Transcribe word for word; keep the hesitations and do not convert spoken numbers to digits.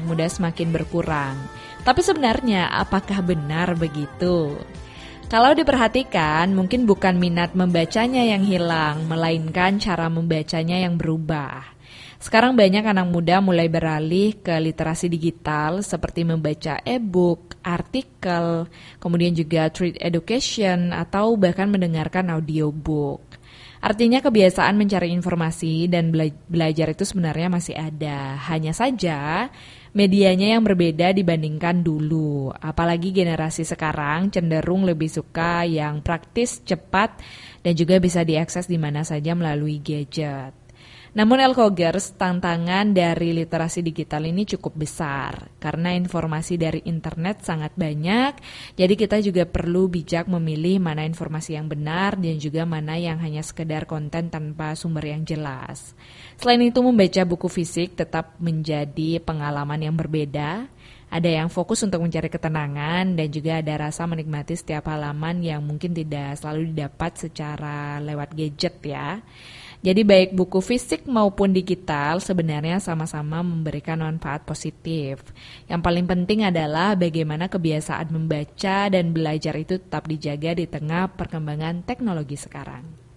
muda semakin berkurang. Tapi sebenarnya apakah benar begitu? Kalau diperhatikan, mungkin bukan minat membacanya yang hilang, melainkan cara membacanya yang berubah. Sekarang banyak anak muda mulai beralih ke literasi digital seperti membaca e-book, artikel, kemudian juga trade education, atau bahkan mendengarkan audiobook. Artinya kebiasaan mencari informasi dan bela- belajar itu sebenarnya masih ada. Hanya saja medianya yang berbeda dibandingkan dulu. Apalagi generasi sekarang cenderung lebih suka yang praktis, cepat, dan juga bisa diakses di mana saja melalui gadget. Namun Elkogers, tantangan dari literasi digital ini cukup besar karena informasi dari internet sangat banyak, jadi kita juga perlu bijak memilih mana informasi yang benar dan juga mana yang hanya sekedar konten tanpa sumber yang jelas. Selain itu, membaca buku fisik tetap menjadi pengalaman yang berbeda. Ada yang fokus untuk mencari ketenangan dan juga ada rasa menikmati setiap halaman yang mungkin tidak selalu didapat secara lewat gadget ya. Jadi baik buku fisik maupun digital sebenarnya sama-sama memberikan manfaat positif. Yang paling penting adalah bagaimana kebiasaan membaca dan belajar itu tetap dijaga di tengah perkembangan teknologi sekarang.